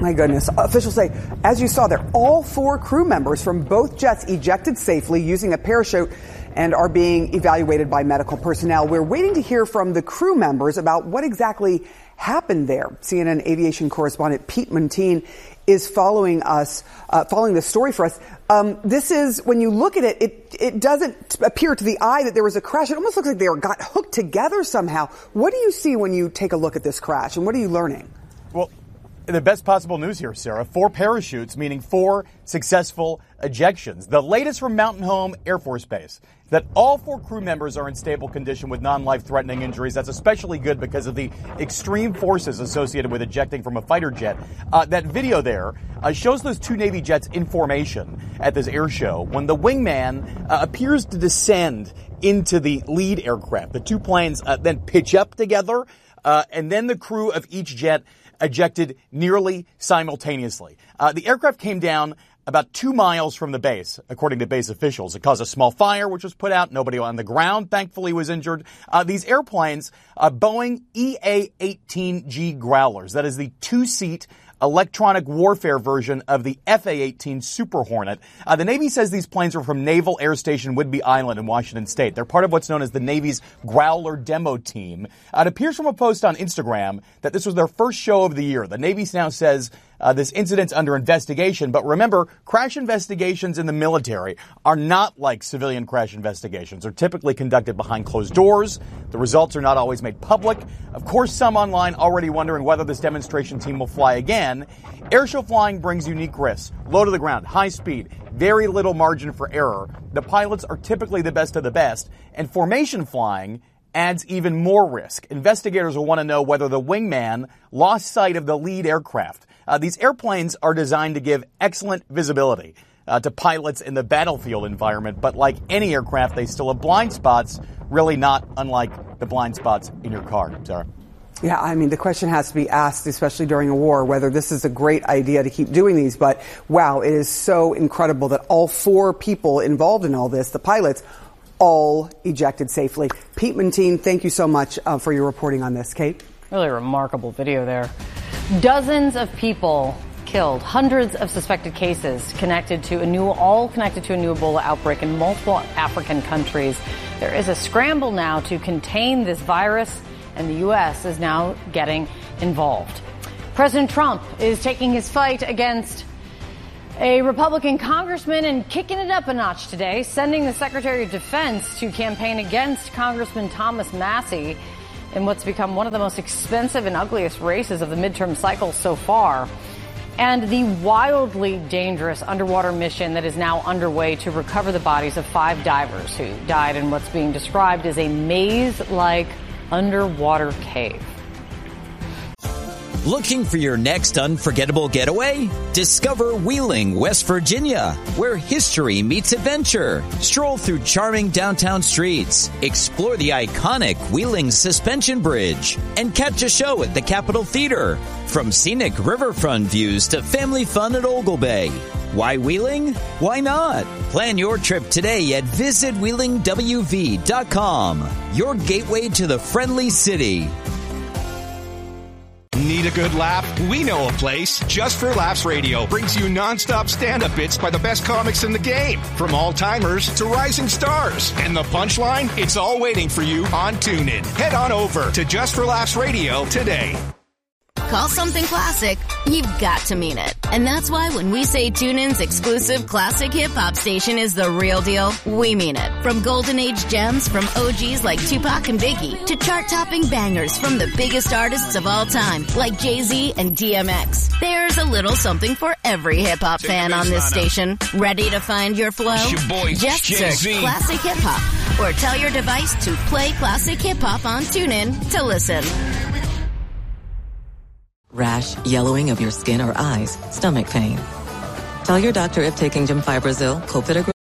My goodness. Officials say, as you saw there, all 4 crew members from both jets ejected safely using a parachute and are being evaluated by medical personnel. We're waiting to hear from the crew members about what exactly happened there. CNN aviation correspondent Pete Muntean is following the story for us. This is, when you look at it, it doesn't appear to the eye that there was a crash. It almost looks like they got hooked together somehow. What do you see when you take a look at this crash, and what are you learning? Well, the best possible news here, Sarah. 4 parachutes, meaning 4 successful ejections. The latest from Mountain Home Air Force Base, that all 4 crew members are in stable condition with non-life-threatening injuries. That's especially good because of the extreme forces associated with ejecting from a fighter jet. That video there shows those 2 Navy jets in formation at this air show when the wingman appears to descend into the lead aircraft. The 2 planes then pitch up together, and then the crew of each jet ejected nearly simultaneously. The aircraft came down about 2 miles from the base, according to base officials. It caused a small fire, which was put out. Nobody on the ground, thankfully, was injured. These airplanes, Boeing EA-18G Growlers, that is the 2-seat electronic warfare version of the FA-18 Super Hornet. The Navy says these planes are from Naval Air Station Whidbey Island in Washington State. They're part of what's known as the Navy's Growler demo team. It appears from a post on Instagram that this was their first show of the year. The Navy now says this incident's under investigation. But remember, crash investigations in the military are not like civilian crash investigations. They're typically conducted behind closed doors. The results are not always made public. Of course, some online already wondering whether this demonstration team will fly again. Airshow flying brings unique risks. Low to the ground, high speed, very little margin for error. The pilots are typically the best of the best. And formation flying adds even more risk. Investigators will want to know whether the wingman lost sight of the lead aircraft. These airplanes are designed to give excellent visibility to pilots in the battlefield environment, but like any aircraft, they still have blind spots, really not unlike the blind spots in your car. Sarah? Yeah, I mean, the question has to be asked, especially during a war, whether this is a great idea to keep doing these. But, wow, it is so incredible that all 4 people involved in all this, the pilots, all ejected safely. Pete Muntean, thank you so much for your reporting on this. Kate? Really remarkable video there. Dozens of people killed, hundreds of suspected cases connected to a new Ebola outbreak in multiple African countries. There is a scramble now to contain this virus, and the U.S. is now getting involved. President Trump is taking his fight against a Republican congressman and kicking it up a notch today, sending the Secretary of Defense to campaign against Congressman Thomas Massie in what's become one of the most expensive and ugliest races of the midterm cycle so far. And the wildly dangerous underwater mission that is now underway to recover the bodies of 5 divers who died in what's being described as a maze-like underwater cave. Looking for your next unforgettable getaway? Discover Wheeling, West Virginia, where history meets adventure. Stroll through charming downtown streets, explore the iconic Wheeling Suspension Bridge, and catch a show at the Capitol Theater. From scenic riverfront views to family fun at Ogle Bay. Why Wheeling? Why not? Plan your trip today at visitwheelingwv.com. Your gateway to the friendly city. Need a good laugh? We know a place. Just for Laughs Radio brings you nonstop stand-up bits by the best comics in the game. From all-timers to rising stars. And the punchline? It's all waiting for you on TuneIn. Head on over to Just for Laughs Radio today. Call something classic, you've got to mean it. And that's why when we say TuneIn's exclusive classic hip-hop station is the real deal, we mean it. From golden age gems from OGs like Tupac and Biggie to chart-topping bangers from the biggest artists of all time like Jay-Z and DMX. There's a little something for every hip-hop fan on this station. Ready to find your flow? Just search Classic Hip-Hop or tell your device to play Classic Hip-Hop on TuneIn to listen. Rash, yellowing of your skin or eyes, stomach pain. Tell your doctor if taking Gemfibrozil, Clopidogrel.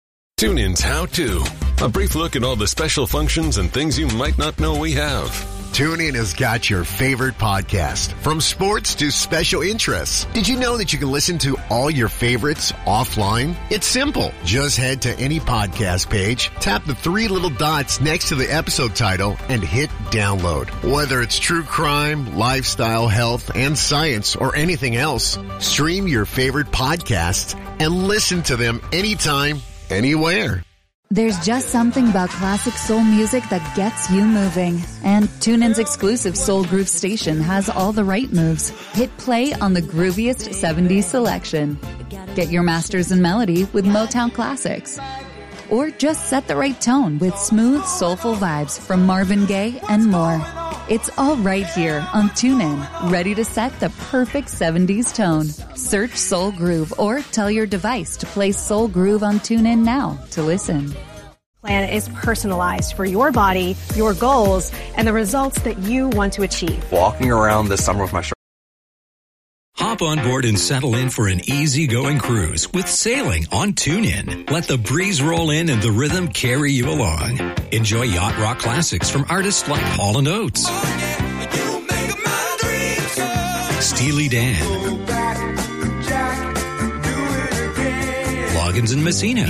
TuneIn's How To. A brief look at all the special functions and things you might not know we have. TuneIn has got your favorite podcast, from sports to special interests. Did you know that you can listen to all your favorites offline? It's simple. Just head to any podcast page, tap the three little dots next to the episode title, and hit download. Whether it's true crime, lifestyle, health, and science, or anything else, stream your favorite podcasts and listen to them anytime, anywhere. There's just something about classic soul music that gets you moving. And TuneIn's exclusive Soul Groove station has all the right moves. Hit play on the grooviest 70s selection. Get your masters in melody with Motown classics. Or just set the right tone with smooth, soulful vibes from Marvin Gaye and more. It's all right here on TuneIn, ready to set the perfect 70s tone. Search Soul Groove or tell your device to play Soul Groove on TuneIn now to listen. Plan is personalized for your body, your goals, and the results that you want to achieve. Walking around this summer with my Hop on board and settle in for an easy-going cruise with sailing on TuneIn. Let the breeze roll in and the rhythm carry you along. Enjoy yacht rock classics from artists like Hall & Oates, Steely Dan, Loggins and Messina,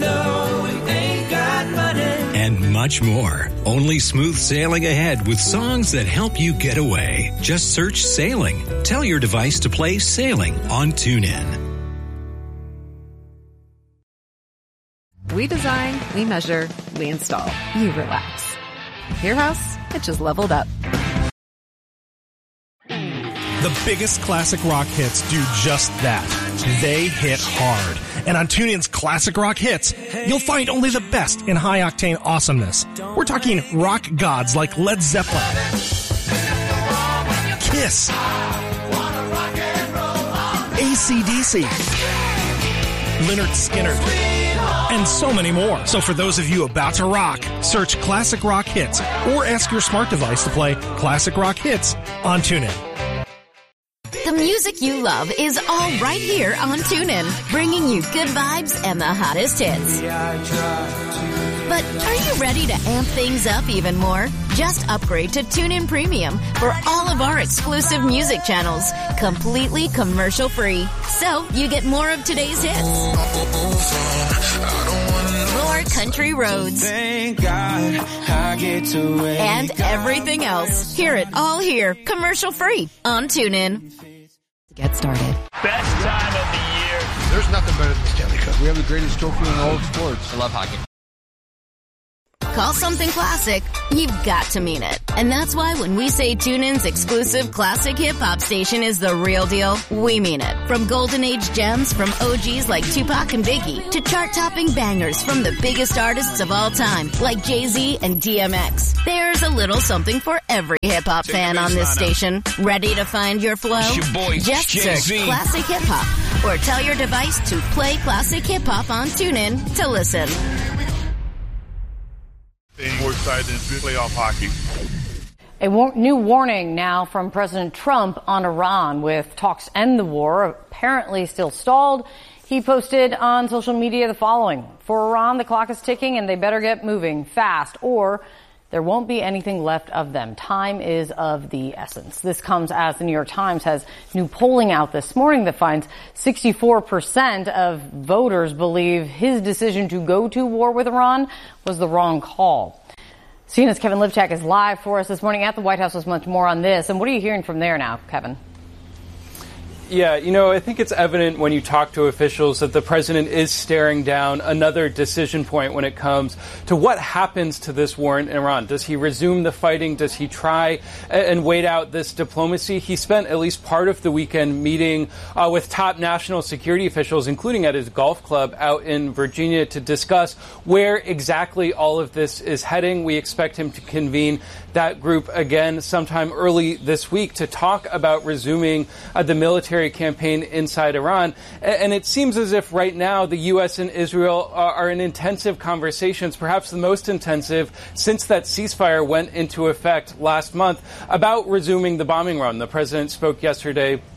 and much more. Only smooth sailing ahead with songs that help you get away. Just search Sailing. Tell your device to play Sailing on TuneIn. We design, we measure, we install. You relax. Your house, it just leveled up. The biggest classic rock hits do just that. They hit hard. And on TuneIn's Classic Rock Hits, you'll find only the best in high-octane awesomeness. We're talking rock gods like Led Zeppelin, Kiss, AC/DC, Lynyrd Skynyrd, and so many more. So for those of you about to rock, search Classic Rock Hits or ask your smart device to play Classic Rock Hits on TuneIn. The music you love is all right here on TuneIn, bringing you good vibes and the hottest hits. But are you ready to amp things up even more? Just upgrade to TuneIn Premium for all of our exclusive music channels, completely commercial-free. So you get more of today's hits, more country roads, and everything else. Hear it all here, commercial-free on TuneIn. Get started. Best time of the year. There's nothing better than Stanley Cup. We have the greatest trophy in all of sports. I love hockey. Call something classic, you've got to mean it. And that's why when we say TuneIn's exclusive classic hip-hop station is the real deal, we mean it. From golden age gems from OGs like Tupac and Biggie to chart-topping bangers from the biggest artists of all time like Jay-Z and DMX. There's a little something for every hip-hop fan on this station. Ready to find your flow? Just search Classic Hip-Hop or tell your device to play Classic Hip-Hop on TuneIn to listen. More excited than playoff hockey. A new warning now from President Trump on Iran, with talks to end the war apparently still stalled. He posted on social media the following: for Iran, the clock is ticking and they better get moving fast, or there won't be anything left of them. Time is of the essence. This comes as the New York Times has new polling out this morning that finds 64% of voters believe his decision to go to war with Iran was the wrong call. CNN's Kevin Lipchak is live for us this morning at the White House with much more on this. And what are you hearing from there now, Kevin? Yeah, I think it's evident when you talk to officials that the president is staring down another decision point when it comes to what happens to this war in Iran. Does he resume the fighting? Does he try and wait out this diplomacy? He spent at least part of the weekend meeting with top national security officials, including at his golf club out in Virginia, to discuss where exactly all of this is heading. We expect him to convene that group again sometime early this week to talk about resuming the military campaign inside Iran. And it seems as if right now the U.S. and Israel are in intensive conversations, perhaps the most intensive since that ceasefire went into effect last month, about resuming the bombing run. The president spoke yesterday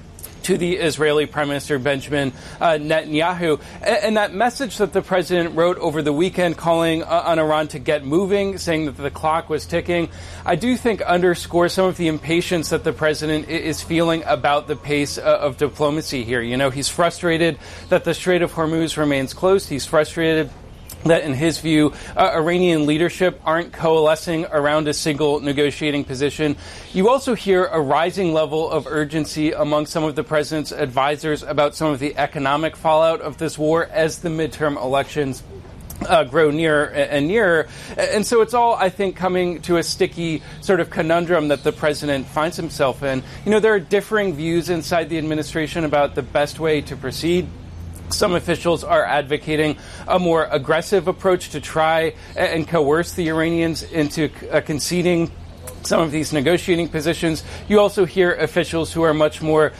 to the Israeli Prime Minister Benjamin Netanyahu. And that message that the president wrote over the weekend calling on Iran to get moving, saying that the clock was ticking, I do think underscores some of the impatience that the president is feeling about the pace of diplomacy here. You know, he's frustrated that the Strait of Hormuz remains closed. He's frustrated that, in his view, Iranian leadership aren't coalescing around a single negotiating position. You also hear a rising level of urgency among some of the president's advisors about some of the economic fallout of this war as the midterm elections grow nearer and nearer. And so it's all, I think, coming to a sticky sort of conundrum that the president finds himself in. You know, there are differing views inside the administration about the best way to proceed. Some officials are advocating a more aggressive approach to try and coerce the Iranians into conceding some of these negotiating positions. You also hear officials who are much more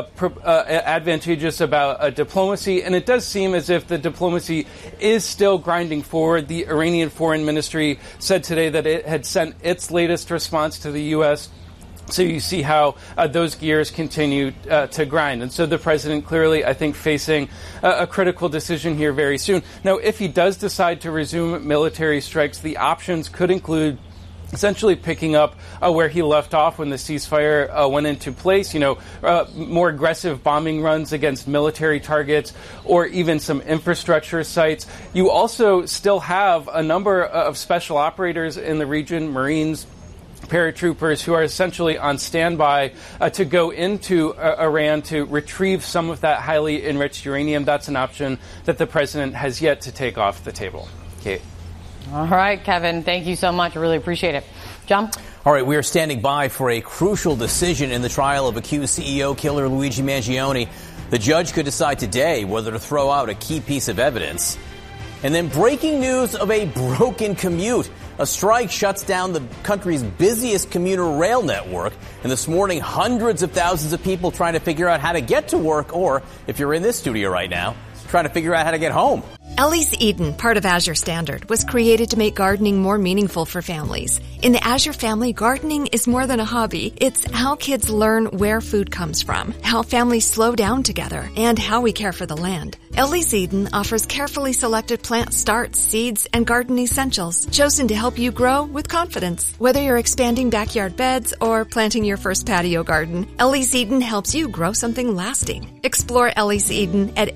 advantageous about diplomacy, and it does seem as if the diplomacy is still grinding forward. The Iranian Foreign Ministry said today that it had sent its latest response to the U.S., so you see how those gears continue to grind. And so the president clearly, I think, facing a critical decision here very soon. Now, if he does decide to resume military strikes, the options could include essentially picking up where he left off when the ceasefire went into place, more aggressive bombing runs against military targets or even some infrastructure sites. You also still have a number of special operators in the region, Marines, paratroopers, who are essentially on standby to go into Iran to retrieve some of that highly enriched uranium. That's an option that the president has yet to take off the table. Kate. All right, Kevin, thank you so much. I really appreciate it. John? All right, we are standing by for a crucial decision in the trial of accused CEO killer Luigi Mangione. The judge could decide today whether to throw out a key piece of evidence. And then breaking news of a broken commute. A strike shuts down the country's busiest commuter rail network. And this morning, hundreds of thousands of people trying to figure out how to get to work, or if you're in this studio right now, trying to figure out how to get home. Ellie's Eden, part of Azure Standard, was created to make gardening more meaningful for families. In the Azure family, gardening is more than a hobby. It's how kids learn where food comes from, how families slow down together, and how we care for the land. Ellie's Eden offers carefully selected plant starts, seeds, and garden essentials chosen to help you grow with confidence. Whether you're expanding backyard beds or planting your first patio garden, Ellie's Eden helps you grow something lasting. Explore Ellie's Eden at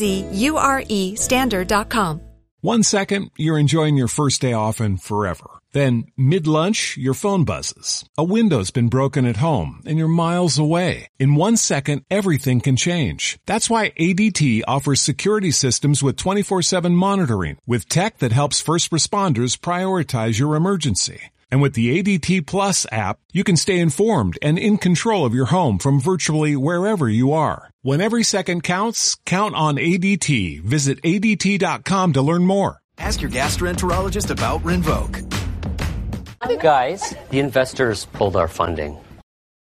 AZUREstandard.com. 1 second, you're enjoying your first day off and forever. Then, mid-lunch, your phone buzzes. A window's been broken at home, and you're miles away. In 1 second, everything can change. That's why ADT offers security systems with 24/7 monitoring, with tech that helps first responders prioritize your emergency. And with the ADT Plus app, you can stay informed and in control of your home from virtually wherever you are. When every second counts, count on ADT. Visit ADT.com to learn more. Ask your gastroenterologist about Rinvoq. Guys, the investors pulled our funding.